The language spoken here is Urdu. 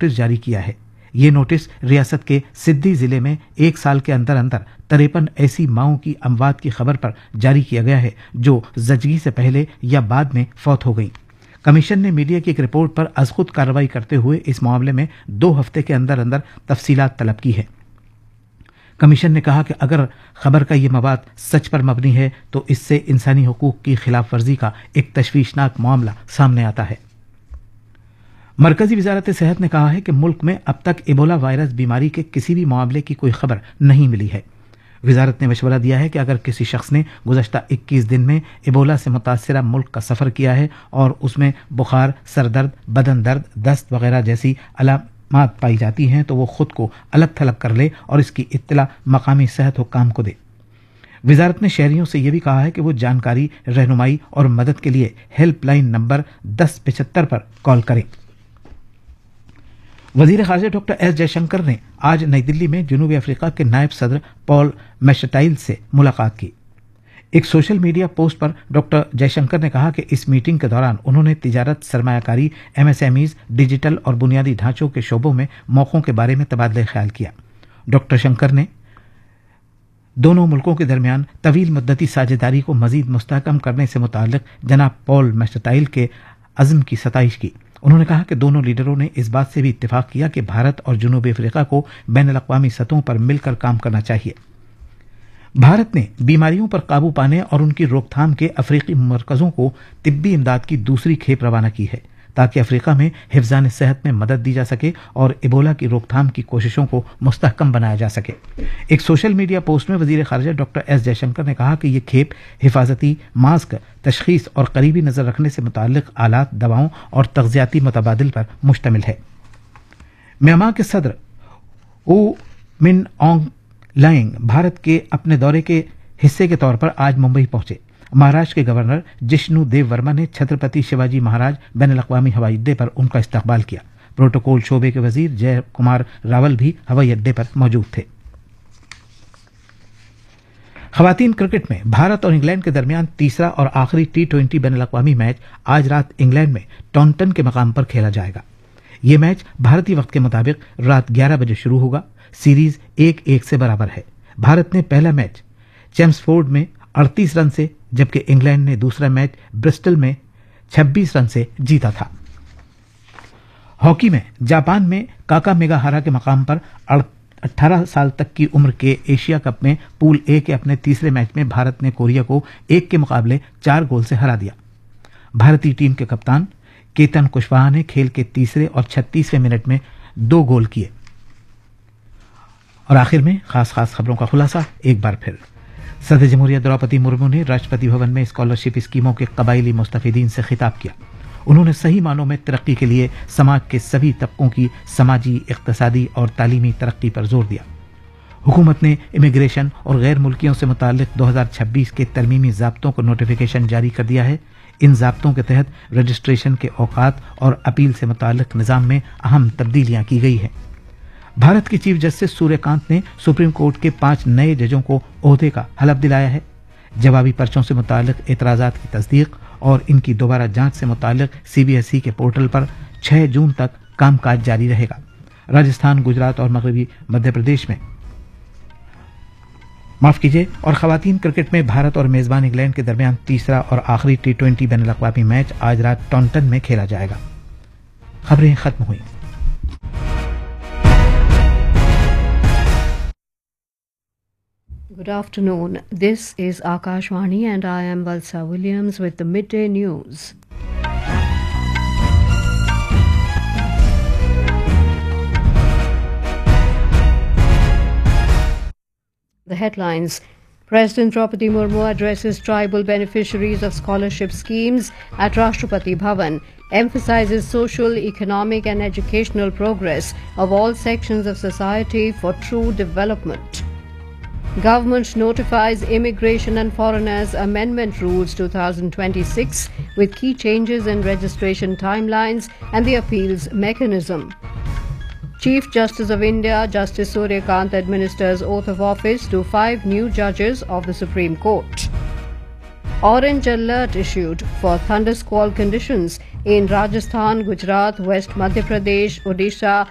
نوٹس جاری کیا ہے۔ یہ نوٹس ریاست کے سدھی ضلع میں 1 سال کے اندر 53 ایسی ماؤں کی اموات کی خبر پر جاری کیا گیا ہے جو زچگی سے پہلے یا بعد میں فوت ہو گئیں۔ کمیشن نے میڈیا کی ایک رپورٹ پر از خود کارروائی کرتے ہوئے اس معاملے میں 2 ہفتے کے اندر تفصیلات طلب کی ہے۔ کمیشن نے کہا کہ اگر خبر کا یہ مواد سچ پر مبنی ہے تو اس سے انسانی حقوق کی خلاف ورزی کا ایک تشویشناک معاملہ سامنے آتا ہے۔ مرکزی وزارت صحت نے کہا ہے کہ ملک میں اب تک ایبولا وائرس بیماری کے کسی بھی معاملے کی کوئی خبر نہیں ملی ہے۔ وزارت نے مشورہ دیا ہے کہ اگر کسی شخص نے گزشتہ 21 دن میں ایبولا سے متاثرہ ملک کا سفر کیا ہے اور اس میں بخار، سر درد، بدن درد، دست وغیرہ جیسی علامات پائی جاتی ہیں تو وہ خود کو الگ تھلگ کر لے اور اس کی اطلاع مقامی صحت حکام کو دے۔ وزارت نے شہریوں سے یہ بھی کہا ہے کہ وہ جانکاری، رہنمائی اور مدد کے لیے ہیلپ لائن نمبر 1075 پر کال کریں۔ وزیر خارجہ ڈاکٹر ایس جے شنکر نے آج نئی دلی میں جنوبی افریقہ کے نائب صدر پال میشٹائل سے ملاقات کی۔ ایک سوشل میڈیا پوسٹ پر ڈاکٹر جے شنکر نے کہا کہ اس میٹنگ کے دوران انہوں نے تجارت، سرمایہ کاری، MSMEs، ڈیجیٹل اور بنیادی ڈھانچوں کے شعبوں میں موقعوں کے بارے میں تبادلہ خیال کیا۔ ڈاکٹر شنکر نے دونوں ملکوں کے درمیان طویل مدتی ساجھیداری کو مزید مستحکم کرنے سے متعلق جناب پال میشٹائل کے عزم کی ستائش کی۔ انہوں نے کہا کہ دونوں لیڈروں نے اس بات سے بھی اتفاق کیا کہ بھارت اور جنوبی افریقہ کو بین الاقوامی سطحوں پر مل کر کام کرنا چاہیے۔ بھارت نے بیماریوں پر قابو پانے اور ان کی روک تھام کے افریقی مرکزوں کو طبی امداد کی دوسری کھیپ روانہ کی ہے تاکہ افریقہ میں حفظان صحت میں مدد دی جا سکے اور ایبولا کی روک تھام کی کوششوں کو مستحکم بنایا جا سکے۔ ایک سوشل میڈیا پوسٹ میں وزیر خارجہ ڈاکٹر ایس جے شنکر نے کہا کہ یہ کھیپ حفاظتی ماسک، تشخیص اور قریبی نظر رکھنے سے متعلق آلات، دواؤں اور تغذیاتی متبادل پر مشتمل ہے۔ میانمار کے صدر او من آنگ لائنگ بھارت کے اپنے دورے کے حصے کے طور پر آج ممبئی پہنچے۔ مہاراشٹر کے گورنر جشنو دیو ورما نے چھترپتی شیواجی مہاراج بین الاقوامی ہوائی اڈے پر ان کا استقبال کیا۔ پروٹوکول شعبے کے وزیر جے کمار راول بھی ہوائی اڈے پر موجود تھے۔ خواتین کرکٹ میں بھارت اور انگلینڈ کے درمیان تیسرا اور آخری T20 بین الاقوامی میچ آج رات انگلینڈ میں ٹونٹن کے مقام پر کھیلا جائے گا۔ یہ میچ بھارتی وقت کے مطابق رات 11 بجے شروع ہوگا۔ سیریز 1-1 سے برابر ہے۔ بھارت نے پہلا میچ چیمسفورڈ میں 38 رن سے جبکہ انگلینڈ نے دوسرا میچ برسٹل میں 26 رن سے جیتا تھا۔ ہاکی میں جاپان میں کاکا میگا ہارا کے مقام پر 18 سال تک کی عمر کے ایشیا کپ میں پول اے کے اپنے تیسرے میچ میں بھارت نے کوریا کو 1 کے مقابلے 4 گول سے ہرا دیا۔ بھارتی ٹیم کے کپتان کیتن کشواہا نے کھیل کے تیسرے اور 36ویں منٹ میں 2 گول کیے۔ اور آخر میں خاص خبروں کا خلاصہ ایک بار پھر۔ صدر جمہوریہ دروپدی مرمو نے راشٹرپتی بھون میں اسکالرشپ اسکیموں کے قبائلی مستفیدین سے خطاب کیا۔ انہوں نے صحیح معنوں میں ترقی کے لیے سماج کے سبھی طبقوں کی سماجی، اقتصادی اور تعلیمی ترقی پر زور دیا۔ حکومت نے امیگریشن اور غیر ملکیوں سے متعلق 2026 کے ترمیمی ضابطوں کو نوٹیفیکیشن جاری کر دیا ہے۔ ان ضابطوں کے تحت رجسٹریشن کے اوقات اور اپیل سے متعلق نظام میں اہم تبدیلیاں کی گئی ہیں۔ بھارت کی چیف جسٹس سوریہ کانت نے سپریم کورٹ کے 5 نئے ججوں کو عہدے کا حلف دلایا ہے۔ جوابی پرچوں سے متعلق اعتراضات کی تصدیق اور ان کی دوبارہ جانچ سے متعلق CBSE کے پورٹل پر 6 جون تک کام کاج جاری رہے گا۔ راجستھان، گجرات اور مغربی مدھیہ پردیش میں اور خواتین کرکٹ میں بھارت اور میزبان انگلینڈ کے درمیان تیسرا اور آخری T20 بین الاقوامی میچ آج رات ٹونٹن میں کھیلا جائے گا۔ خبریں ختم ہوئیں۔ Good afternoon. This is Akashvani and I am Valsa Williams with the midday news. The headlines. President Draupadi Murmu addresses tribal beneficiaries of scholarship schemes at Rashtrapati Bhavan, emphasizes social, economic and educational progress of all sections of society for true development. Government notifies Immigration and Foreigners Amendment Rules 2026 with key changes in registration timelines and the appeals mechanism. Chief Justice of India, Justice Surya Kant, administers oath of office to 5 new judges of the Supreme Court. Orange alert issued for thundersquall conditions in Rajasthan, Gujarat, West Madhya Pradesh, Odisha,